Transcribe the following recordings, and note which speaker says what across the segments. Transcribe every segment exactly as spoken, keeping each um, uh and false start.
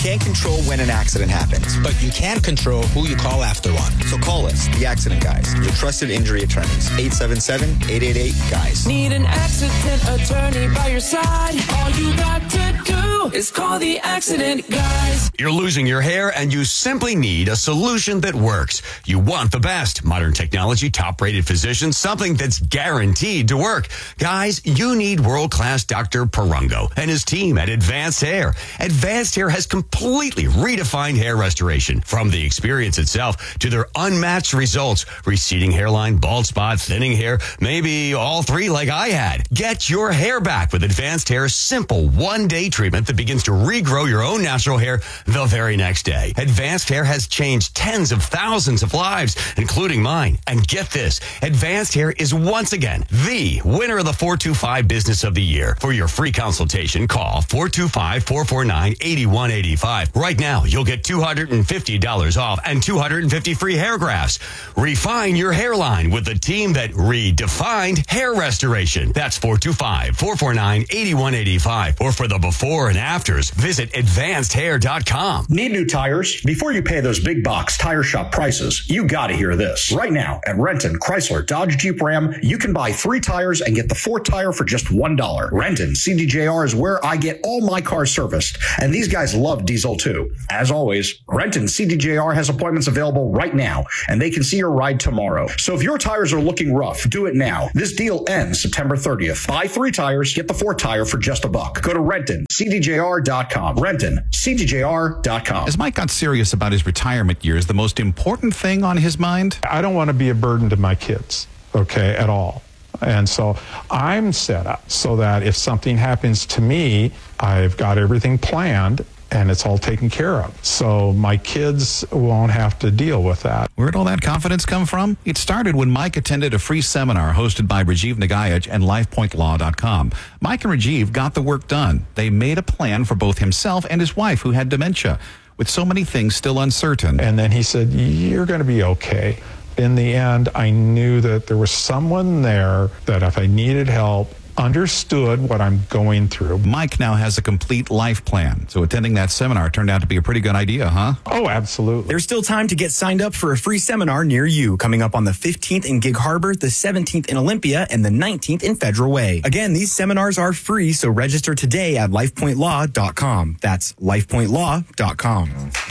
Speaker 1: can't control when an accident happens,
Speaker 2: but you can control who you call after one.
Speaker 1: So call us, the Accident Guys, your trusted injury attorneys. eight seven seven, eight eight eight, G U Y S.
Speaker 3: Need an accident attorney by your side? All you got to do is call the Accident Guys.
Speaker 4: You're losing your hair and you simply need a solution that works. You want the best. Modern technology, top-rated physicians, something that's guaranteed to work. Guys, you need world-class Doctor Perungo and his team at Advanced Hair. Advanced Hair has completely redefined hair restoration. From the experience itself to their unmatched results. Receding hairline, bald spot, thinning hair, maybe all three like I had. Get your hair back with Advanced Hair's simple one-day treatment that begins to regrow your own natural hair the very next day. Advanced Hair has changed tens of thousands of lives, including mine. And get this, Advanced Hair is once again the winner of the four two five Business of the Year. For your free consultation, call four two five, four four nine, eight one eight five. Right now, you'll get two hundred fifty dollars off and two hundred fifty free hair grafts. Refine your hairline with the team that redefined hair restoration. That's four two five, four four nine, eight one eight five. Or for the before and afters, visit advanced hair dot com.
Speaker 5: Need new tires? Before you pay those big box tire shop prices, you gotta hear this. Right now at Renton, Chrysler, Dodge, Jeep, Ram, you can buy three tires and get the fourth tire for just one dollar. Renton C D J R is where I get all my cars serviced, and these guys love diesel too. As always, Renton C D J R has appointments available right now, and they can see your ride tomorrow. So if your tires are looking rough, do it now. This deal ends September thirtieth. Buy three tires, get the fourth tire for just a buck. Go to Renton C D J R dot com. Renton C D J R dot com.
Speaker 6: As Mike got serious about his retirement years, the most important thing on his mind?
Speaker 7: I don't want to be a burden to my kids, okay, at all. And so I'm set up so that if something happens to me, I've got everything planned and it's all taken care of. So my kids won't have to deal with that.
Speaker 6: Where'd all that confidence come from? It started when Mike attended a free seminar hosted by Rajiv Nagayaj and life point law dot com. Mike and Rajiv got the work done. They made a plan for both himself and his wife, who had dementia. With so many things still uncertain.
Speaker 7: And then he said, you're going to be okay. In the end, I knew that there was someone there that if I needed help, understood what I'm going through.
Speaker 6: Mike now has a complete life plan. So attending that seminar turned out to be a pretty good idea, huh?
Speaker 7: Oh, absolutely.
Speaker 8: There's still time to get signed up for a free seminar near you, coming up on the fifteenth in Gig Harbor, the seventeenth in Olympia, and the nineteenth in Federal Way. Again, these seminars are free, so register today at life point law dot com. That's life point law dot com.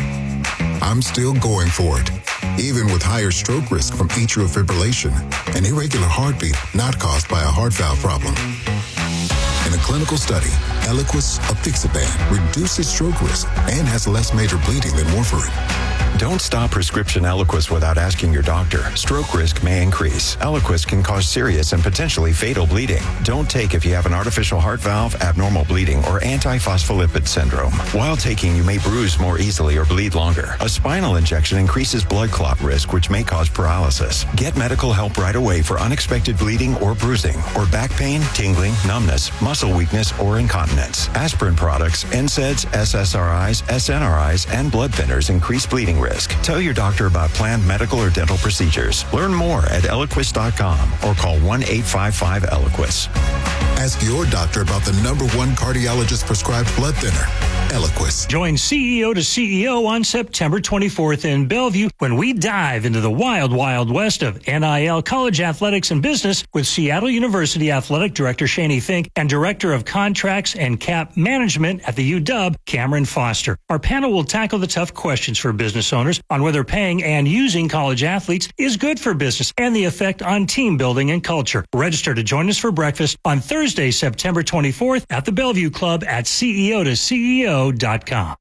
Speaker 9: I'm still going for it, even with higher stroke risk from atrial fibrillation, an irregular heartbeat not caused by a heart valve problem. In a clinical study, Eliquis apixaban reduces stroke risk and has less major bleeding than warfarin.
Speaker 10: Don't stop prescription Eliquis without asking your doctor. Stroke risk may increase. Eliquis can cause serious and potentially fatal bleeding. Don't take if you have an artificial heart valve, abnormal bleeding, or antiphospholipid syndrome. While taking, you may bruise more easily or bleed longer. A spinal injection increases blood clot risk, which may cause paralysis. Get medical help right away for unexpected bleeding or bruising, or back pain, tingling, numbness, muscle weakness, or incontinence. Aspirin products, N SAIDs, S S R Is, S N R Is, and blood thinners increase bleeding risk. Tell your doctor about planned medical or dental procedures. Learn more at eliquis dot com or call one eight five five Eliquis.
Speaker 9: Ask your doctor about the number one cardiologist prescribed blood thinner, Eliquis.
Speaker 11: Join C E O to C E O on September twenty-fourth in Bellevue when we dive into the wild, wild west of N I L, college athletics, and business with Seattle University Athletic Director Shani Fink and Director of Contracts and Cap Management at the U W, Cameron Foster. Our panel will tackle the tough questions for business owners on whether paying and using college athletes is good for business and the effect on team building and culture. Register to join us for breakfast on Thursday, September twenty-fourth at the Bellevue Club at C E O to C E O dot com.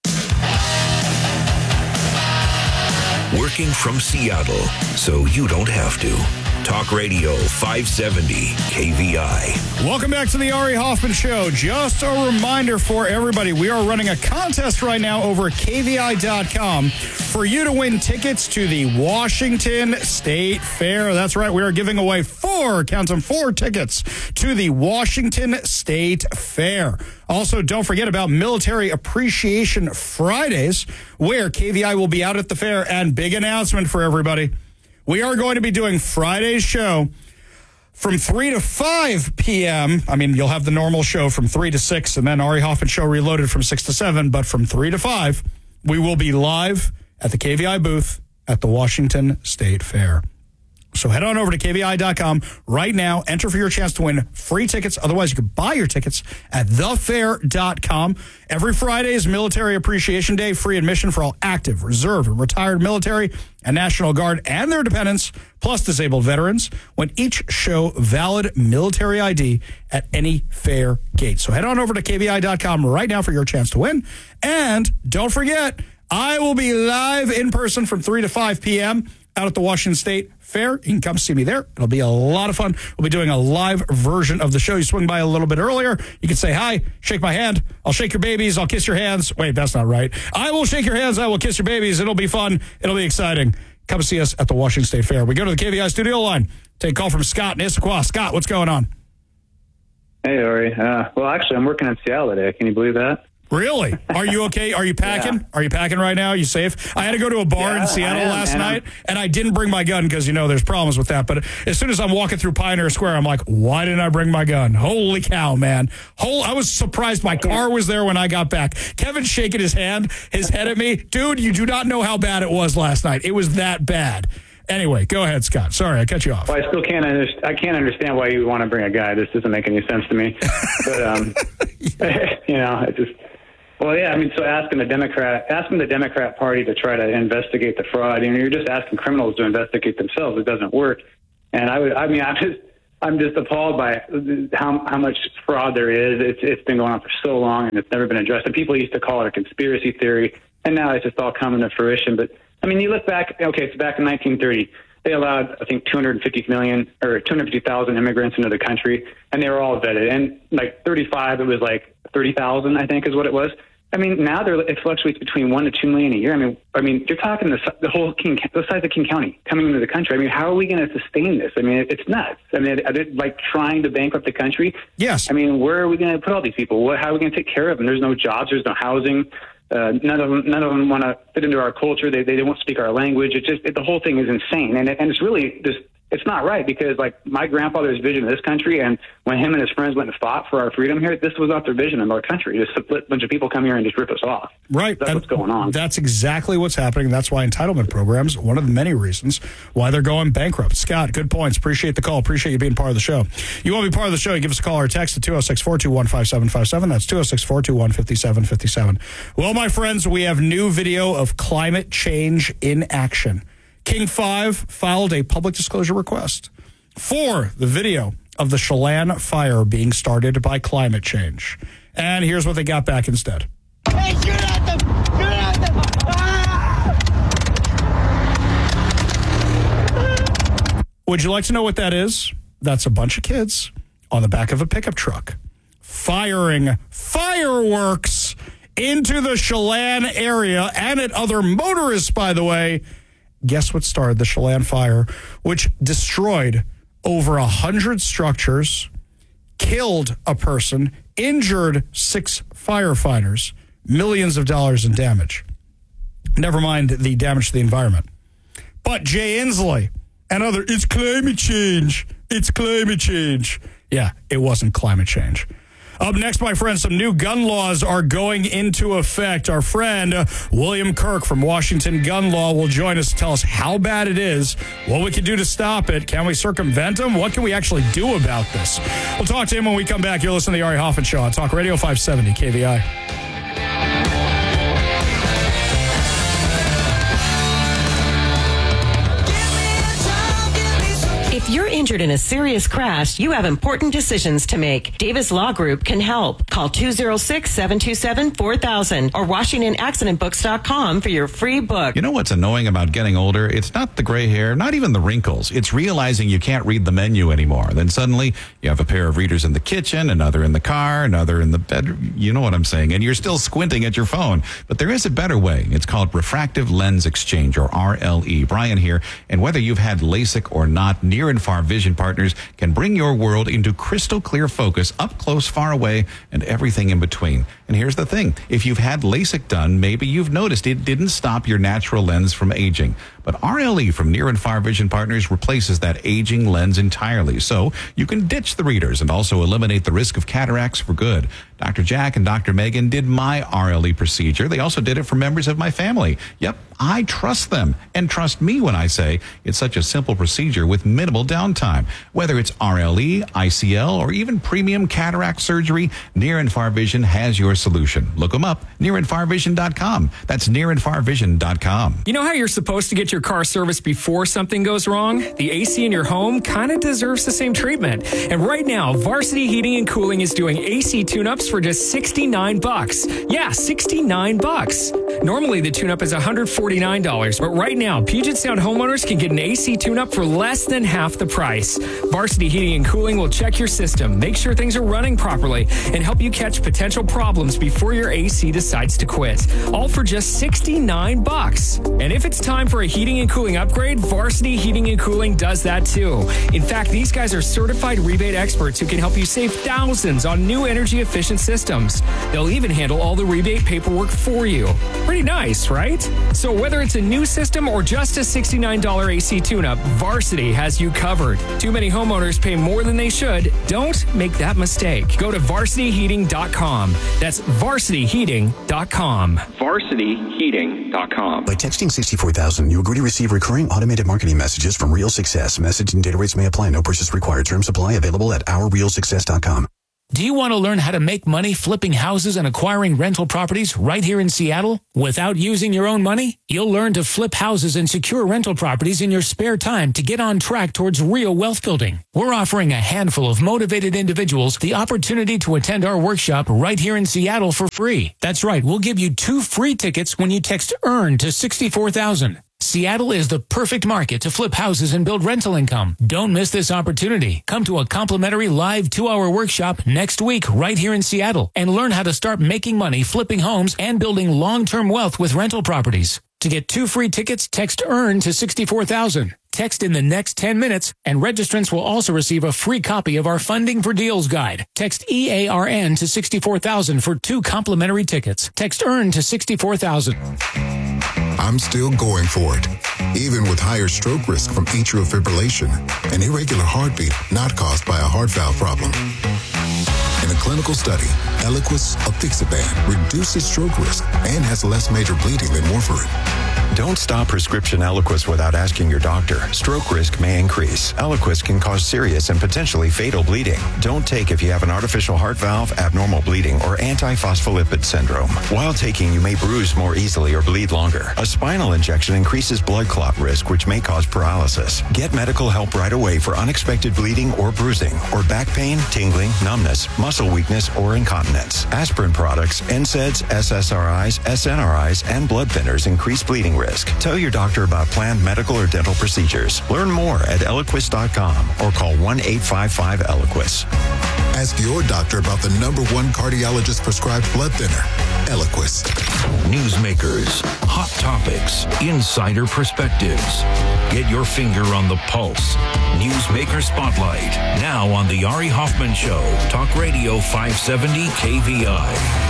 Speaker 12: Working from Seattle so you don't have to. Talk Radio five seventy K V I.
Speaker 13: Welcome back to the Ari Hoffman Show. Just a reminder for everybody, we are running a contest right now over at K V I dot com for you to win tickets to the Washington State Fair. That's right, we are giving away four, count them, four tickets to the Washington State Fair. Also, don't forget about Military Appreciation Fridays, where K V I will be out at the fair. And big announcement for everybody. We are going to be doing Friday's show From three to five p.m., I mean, you'll have the normal show from three to six, and then Ari Hoffman Show Reloaded from six to seven. But from three to five, we will be live at the K V I booth at the Washington State Fair. So head on over to K V I dot com right now. Enter for your chance to win free tickets. Otherwise, you can buy your tickets at the fair dot com. Every Friday is Military Appreciation Day. Free admission for all active, reserve, and retired military and National Guard and their dependents, plus disabled veterans, when each show valid military I D at any fair gate. So head on over to K V I dot com right now for your chance to win. And don't forget, I will be live in person from three to five p.m. out at the Washington State Fair. You can come see me there. It'll be a lot of fun. We'll be doing a live version of the show. You swing by a little bit earlier. You can say hi, shake my hand. I'll shake your babies. I'll kiss your hands. Wait, that's not right. I will shake your hands. I will kiss your babies. It'll be fun. It'll be exciting. Come see us at the Washington State Fair. We go to the K V I studio line. Take a call from Scott in Issaquah. Scott, what's going on?
Speaker 14: Hey, Ari. Uh, well, actually, I'm working in Seattle today. Can you believe that?
Speaker 13: Really? Are you okay? Are you packing? Yeah. Are you packing right now? Are you safe? I had to go to a bar yeah, in Seattle am, last night, I'm... and I didn't bring my gun because, you know, there's problems with that. But as soon as I'm walking through Pioneer Square, I'm like, why didn't I bring my gun? Holy cow, man. Whole, I was surprised my car was there when I got back. Kevin's shaking his hand, his head at me. Dude, you do not know how bad it was last night. It was that bad. Anyway, go ahead, Scott. Sorry, I cut you off.
Speaker 14: Well, I still can't understand. I can't understand why you would want to bring a guy. This doesn't make any sense to me. But, um, you know, it just... Well, yeah, I mean, so asking the Democrat, asking the Democrat Party to try to investigate the fraud, you know, you're just asking criminals to investigate themselves. It doesn't work. And I would, I mean, I'm just, I'm just appalled by how how much fraud there is. It's it's been going on for so long, and it's never been addressed. And people used to call it a conspiracy theory, and now it's just all coming to fruition. But I mean, you look back. Okay, so back in nineteen thirty, they allowed, I think, two hundred fifty million or two hundred fifty thousand immigrants into the country, and they were all vetted. And like thirty-five, it was like thirty thousand, I think, is what it was. I mean, now they're, it fluctuates between one to two million a year. I mean, I mean, you're talking the, the whole King, the size of King County coming into the country. I mean, how are we going to sustain this? I mean, it, it's nuts. I mean, are they like trying to bankrupt the country?
Speaker 13: Yes.
Speaker 14: I mean, where are we going to put all these people? What, how are we going to take care of them? There's no jobs. There's no housing. Uh, none of them, none of them want to fit into our culture. They, they, they won't speak our language. It's just, it, the whole thing is insane. And, it, and it's really just, it's not right because, like, my grandfather's vision of this country, and when him and his friends went and fought for our freedom here, this was not their vision of our country. Just a bunch of people come here and just rip us off.
Speaker 13: Right.
Speaker 14: That's and what's going on.
Speaker 13: That's exactly what's happening. That's why entitlement programs, one of the many reasons why they're going bankrupt. Scott, good points. Appreciate the call. Appreciate you being part of the show. You want to be part of the show, you give us a call or text at two oh six, four two one, five seven five seven. That's two oh six, four two one, five seven five seven. Well, my friends, we have new video of climate change in action. King five filed a public disclosure request for the video of the Chelan fire being started by climate change. And here's what they got back instead.
Speaker 15: Hey, shoot at them! Shoot at them! Ah!
Speaker 13: Would you like to know what that is? That's a bunch of kids on the back of a pickup truck firing fireworks into the Chelan area and at other motorists, by the way. Guess what started the Chelan fire, which destroyed over a hundred structures, killed a person, injured six firefighters, millions of dollars in damage. Never mind the damage to the environment. But Jay Inslee and other, it's climate change. It's climate change. Yeah, it wasn't climate change. Up next, my friends, some new gun laws are going into effect. Our friend uh, William Kirk from Washington Gun Law will join us to tell us how bad it is, what we can do to stop it. Can we circumvent them? What can we actually do about this? We'll talk to him when we come back. You're listening to the Ari Hoffman Show on Talk Radio five seventy K V I.
Speaker 16: If you're injured in a serious crash, you have important decisions to make. Davis Law Group can help. Call two oh six, seven two seven, four thousand or Washington Accident Books dot com for your free book.
Speaker 6: You know what's annoying about getting older? It's not the gray hair, not even the wrinkles. It's realizing you can't read the menu anymore. Then suddenly you have a pair of readers in the kitchen, another in the car, another in the bedroom. You know what I'm saying? And you're still squinting at your phone. But there is a better way. It's called refractive lens exchange, or R L E. Brian here. And whether you've had LASIK or not, near and far vision Vision Partners can bring your world into crystal clear focus, up close, far away, and everything in between. And here's the thing. If you've had LASIK done, maybe you've noticed it didn't stop your natural lens from aging. But R L E from Near and Far Vision Partners replaces that aging lens entirely. So you can ditch the readers and also eliminate the risk of cataracts for good. Doctor Jack and Doctor Megan did my R L E procedure. They also did it for members of my family. Yep, I trust them. And trust me when I say it's such a simple procedure with minimal downtime. Whether it's R L E, I C L, or even premium cataract surgery, Near and Far Vision has your solution. Look them up, near and far vision dot com. That's near and far vision dot com.
Speaker 17: You know how you're supposed to get your car serviced before something goes wrong? The A C in your home kind of deserves the same treatment. And right now, Varsity Heating and Cooling is doing A C tune-ups for just sixty-nine bucks. Yeah, sixty-nine bucks. Normally, the tune-up is one hundred forty-nine dollars, but right now, Puget Sound homeowners can get an A C tune-up for less than half the price. Varsity Heating and Cooling will check your system, make sure things are running properly, and help you catch potential problems before your A C decides to quit. All for just sixty-nine bucks. And if it's time for a heating and cooling upgrade, Varsity Heating and Cooling does that too. In fact, these guys are certified rebate experts who can help you save thousands on new energy efficient systems. They'll even handle all the rebate paperwork for you. Pretty nice, right? So whether it's a new system or just a sixty-nine dollars A C tune-up, Varsity has you covered. Too many homeowners pay more than they should. Don't make that mistake. Go to varsity heating dot com. That's varsity heating dot com.
Speaker 18: varsity heating dot com.
Speaker 19: By texting sixty-four thousand, you agree to receive recurring automated marketing messages from Real Success. Message and data rates may apply. No purchase required. Terms apply. Available at our real success dot com.
Speaker 20: Do you want to learn how to make money flipping houses and acquiring rental properties right here in Seattle without using your own money? You'll learn to flip houses and secure rental properties in your spare time to get on track towards real wealth building. We're offering a handful of motivated individuals the opportunity to attend our workshop right here in Seattle for free. That's right. We'll give you two free tickets when you text EARN to sixty-four thousand. Seattle is the perfect market to flip houses and build rental income. Don't miss this opportunity. Come to a complimentary live two-hour workshop next week right here in Seattle and learn how to start making money flipping homes and building long-term wealth with rental properties. To get two free tickets, text EARN to sixty-four thousand. Text in the next ten minutes, and registrants will also receive a free copy of our Funding for Deals guide. Text E A R N to sixty-four thousand for two complimentary tickets. Text EARN to sixty-four thousand.
Speaker 9: I'm still going for it, even with higher stroke risk from atrial fibrillation, an irregular heartbeat not caused by a heart valve problem. In a clinical study, Eliquis apixaban reduces stroke risk and has less major bleeding than warfarin.
Speaker 10: Don't stop prescription Eliquis without asking your doctor. Stroke risk may increase. Eliquis can cause serious and potentially fatal bleeding. Don't take if you have an artificial heart valve, abnormal bleeding, or antiphospholipid syndrome. While taking, you may bruise more easily or bleed longer. A spinal injection increases blood clot risk, which may cause paralysis. Get medical help right away for unexpected bleeding or bruising, or back pain, tingling, numbness, muscle weakness, or incontinence. Aspirin products, N SAIDs, S S R Is, S N R Is, and blood thinners increase bleeding risk. Tell your doctor about planned medical or dental procedures. Learn more at eliquis dot com or call one eight five five Eliquis.
Speaker 9: Ask your doctor about the number one cardiologist prescribed blood thinner, Eliquis.
Speaker 12: Newsmakers, hot topics, insider perspectives. Get your finger on the pulse. Newsmaker Spotlight, now on the Ari Hoffman Show, Talk Radio five seventy K V I.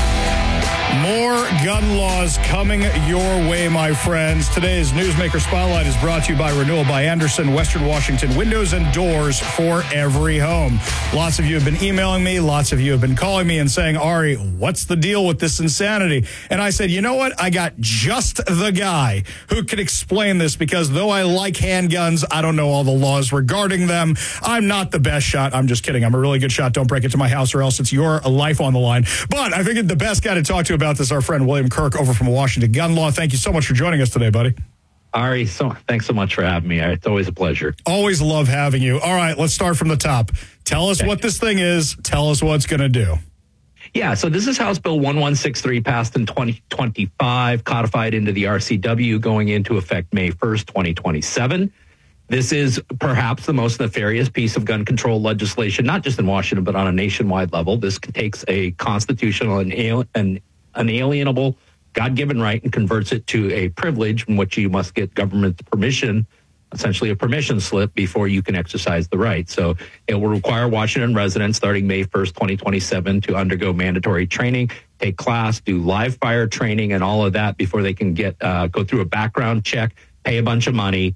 Speaker 13: More gun laws coming your way, my friends. Today's Newsmaker Spotlight is brought to you by Renewal by Andersen, Western Washington. Windows and doors for every home. Lots of you have been emailing me. Lots of you have been calling me and saying, Ari, what's the deal with this insanity? And I said, you know what? I got just the guy who can explain this, because though I like handguns, I don't know all the laws regarding them. I'm not the best shot. I'm just kidding. I'm a really good shot. Don't break into my house or else it's your life on the line. But I figured the best guy to talk to about this, our friend William Kirk over from Washington Gun Law. Thank you so much for joining us today, buddy.
Speaker 21: Ari, so thanks so much for having me. It's always a pleasure.
Speaker 13: Always love having you. All right, let's start from the top. Tell us okay. what this thing is. Tell us what it's going to do.
Speaker 21: Yeah, so this is House Bill one one six three, passed in twenty twenty-five, codified into the R C W, going into effect May first, twenty twenty-seven. This is perhaps the most nefarious piece of gun control legislation, not just in Washington, but on a nationwide level. This takes a constitutional and an unalienable God-given right and converts it to a privilege in which you must get government permission essentially a permission slip before you can exercise the right. So it will require Washington residents starting May first, twenty twenty-seven to undergo mandatory training, take class, do live fire training and all of that before they can get uh, go through a background check, pay a bunch of money.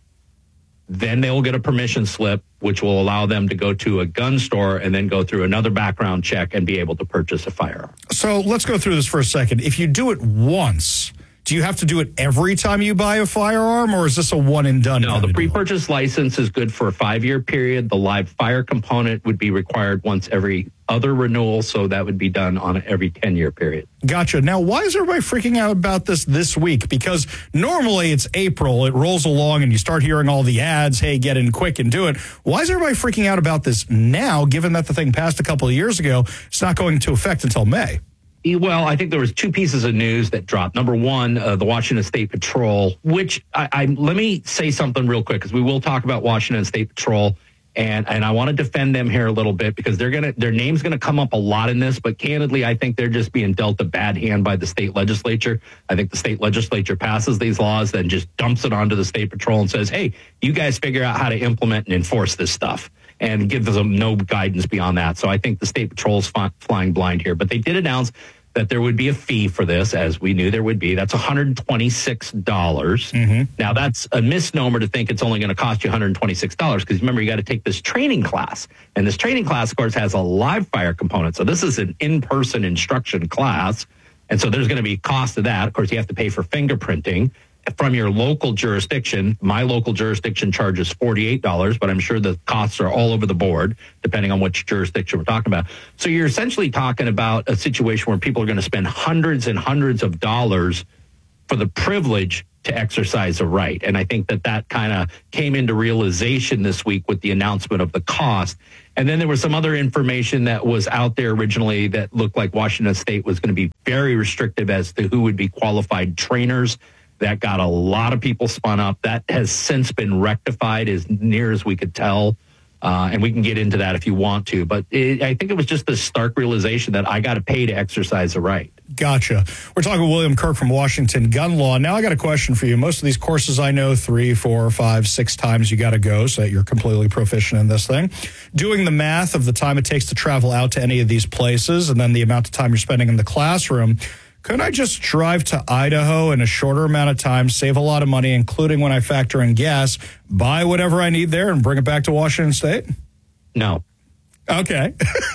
Speaker 21: Then they will get a permission slip, which will allow them to go to a gun store and then go through another background check and be able to purchase a firearm.
Speaker 13: So let's go through this for a second. If you do it once, do you have to do it every time you buy a firearm, or is this a one and done?
Speaker 21: No, the pre-purchase license is good for a five-year period. The live fire component would be required once every other renewal, so that would be done on an every ten-year period.
Speaker 13: Gotcha. Now, why is everybody freaking out about this this week? Because normally it's April, it rolls along, and you start hearing all the ads, hey, get in quick and do it. Why is everybody freaking out about this now, given that the thing passed a couple of years ago? It's not going into effect until May.
Speaker 21: Well, I think there was two pieces of news that dropped. Number one, uh, the Washington State Patrol, which I, I let me say something real quick, because we will talk about Washington State Patrol, and and I want to defend them here a little bit, because they're gonna their name's gonna come up a lot in this. But candidly, I think they're just being dealt a bad hand by the state legislature. I think the state legislature passes these laws, then just dumps it onto the State Patrol and says, "Hey, you guys figure out how to implement and enforce this stuff," and give them no guidance beyond that. So I think the State Patrol's f- flying blind here. But they did announce that there would be a fee for this, as we knew there would be. That's one hundred twenty-six dollars. Mm-hmm. Now, that's a misnomer to think it's only going to cost you one hundred twenty-six dollars, because remember, you got to take this training class. And this training class, of course, has a live fire component. So this is an in-person instruction class. And so there's going to be cost of that. Of course, you have to pay for fingerprinting from your local jurisdiction. My local jurisdiction charges forty-eight dollars, but I'm sure the costs are all over the board, depending on which jurisdiction we're talking about. So you're essentially talking about a situation where people are going to spend hundreds and hundreds of dollars for the privilege to exercise a right. And I think that that kind of came into realization this week with the announcement of the cost. And then there was some other information that was out there originally that looked like Washington State was going to be very restrictive as to who would be qualified trainers. That got a lot of people spun up. That has since been rectified as near as we could tell. Uh, and we can get into that if you want to. But it, I think it was just this stark realization that I got to pay to exercise a right.
Speaker 13: Gotcha. We're talking with William Kirk from Washington Gun Law. Now I got a question for you. Most of these courses I know three, four, five, six times you got to go so that you're completely proficient in this thing. Doing the math of the time it takes to travel out to any of these places and then the amount of time you're spending in the classroom, couldn't I just drive to Idaho in a shorter amount of time, save a lot of money, including when I factor in gas, buy whatever I need there, and bring it back to Washington State?
Speaker 21: No.
Speaker 13: Okay.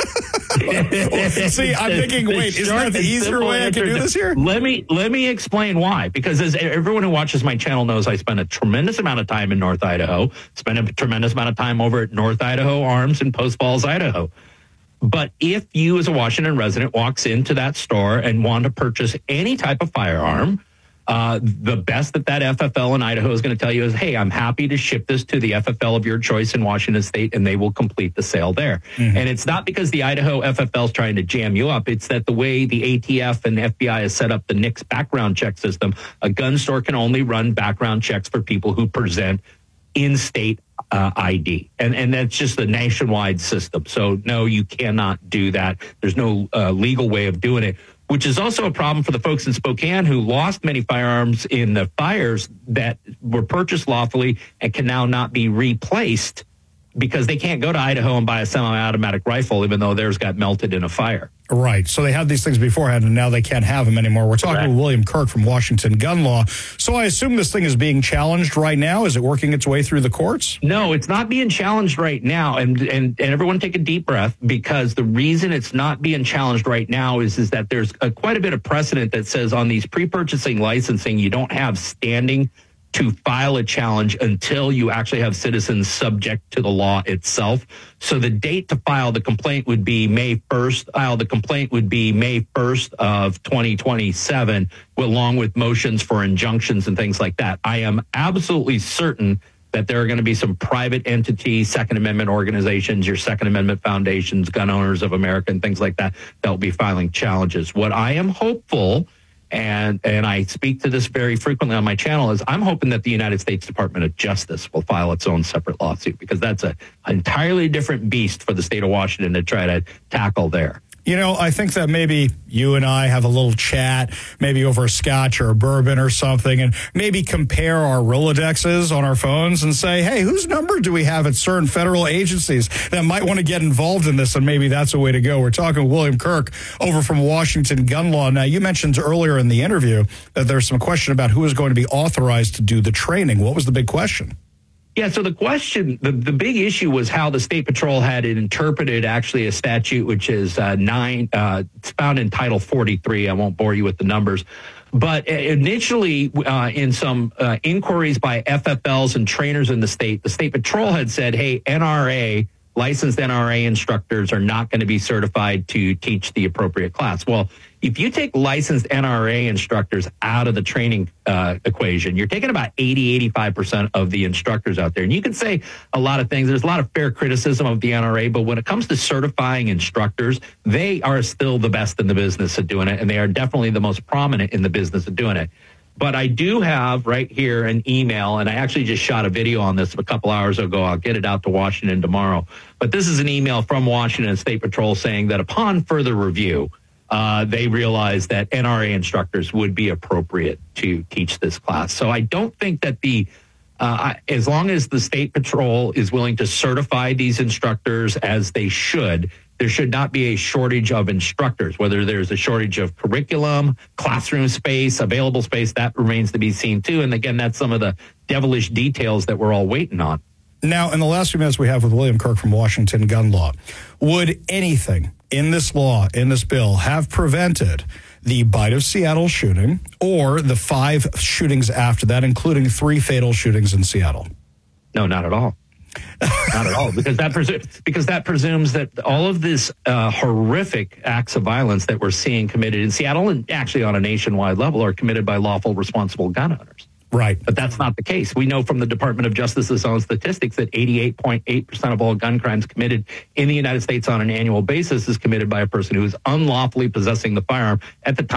Speaker 13: See, I'm thinking, wait, isn't that the easier way I can do this here?
Speaker 21: Let me let me explain why. Because as everyone who watches my channel knows, I spend a tremendous amount of time in North Idaho, spend a tremendous amount of time over at North Idaho Arms in Post Falls, Idaho. But if you as a Washington resident walks into that store and want to purchase any type of firearm, uh, the best that that F F L in Idaho is going to tell you is, hey, I'm happy to ship this to the F F L of your choice in Washington State, and they will complete the sale there. Mm-hmm. And it's not because the Idaho F F L is trying to jam you up. It's that the way the A T F and F B I has set up the N I C S background check system, a gun store can only run background checks for people who present in-state uh, I D. And and that's just the nationwide system. So, no, you cannot do that. There's no uh, legal way of doing it, which is also a problem for the folks in Spokane who lost many firearms in the fires that were purchased lawfully and can now not be replaced because they can't go to Idaho and buy a semi-automatic rifle, even though theirs got melted in a fire.
Speaker 13: Right. So they had these things beforehand, and now they can't have them anymore. We're talking Correct. with William Kirk from Washington Gun Law. So I assume this thing is being challenged right now. Is it working its way through the courts?
Speaker 21: No, it's not being challenged right now. And and, and everyone take a deep breath, because the reason it's not being challenged right now is, is that there's a, quite a bit of precedent that says on these pre-purchasing licensing, you don't have standing to file a challenge until you actually have citizens subject to the law itself. So the date to file the complaint would be May first. File the complaint would be May first of twenty twenty-seven, along with motions for injunctions and things like that. I am absolutely certain that there are going to be some private entities, Second Amendment organizations, your Second Amendment foundations, Gun Owners of America, and things like that, that will be filing challenges. What I am hopeful, And and I speak to this very frequently on my channel, is I'm hoping that the United States Department of Justice will file its own separate lawsuit, because that's a an entirely different beast for the state of Washington to try to tackle there.
Speaker 13: You know, I think that maybe you and I have a little chat, maybe over a scotch or a bourbon or something, and maybe compare our Rolodexes on our phones and say, hey, whose number do we have at certain federal agencies that might want to get involved in this? And maybe that's a way to go. We're talking with William Kirk over from Washington Gun Law. Now, you mentioned earlier in the interview that there's some question about who is going to be authorized to do the training. What was the big question?
Speaker 21: Yeah, so the question, the, the big issue was how the State Patrol had interpreted actually a statute, which is uh, nine, uh, it's found in Title forty-three. I won't bore you with the numbers. But initially, uh, in some uh, inquiries by F F Ls and trainers in the state, the State Patrol had said, hey, N R A, licensed N R A instructors are not going to be certified to teach the appropriate class. Well, if you take licensed N R A instructors out of the training uh, equation, you're taking about eighty, eighty-five percent of the instructors out there. And you can say a lot of things. There's a lot of fair criticism of the N R A, but when it comes to certifying instructors, they are still the best in the business of doing it, and they are definitely the most prominent in the business of doing it. But I do have right here an email, and I actually just shot a video on this a couple hours ago. I'll get it out to Washington tomorrow. But this is an email from Washington State Patrol saying that upon further review, uh, they realized that N R A instructors would be appropriate to teach this class. So I don't think that the, uh, as long as the State Patrol is willing to certify these instructors as they should, there should not be a shortage of instructors. Whether there's a shortage of curriculum, classroom space, available space, that remains to be seen too. And again, that's some of the devilish details that we're all waiting on.
Speaker 13: Now, in the last few minutes we have with William Kirk from Washington Gun Law, would anything in this law, in this bill, have prevented the Bite of Seattle shooting or the five shootings after that, including three fatal shootings in Seattle?
Speaker 21: No, not at all. Not at all, because that presu- because that presumes that all of this uh, horrific acts of violence that we're seeing committed in Seattle and actually on a nationwide level are committed by lawful, responsible gun owners.
Speaker 13: Right.
Speaker 21: But that's not the case. We know from the Department of Justice's own statistics that eighty-eight point eight percent of all gun crimes committed in the United States on an annual basis is committed by a person who is unlawfully possessing the firearm at the time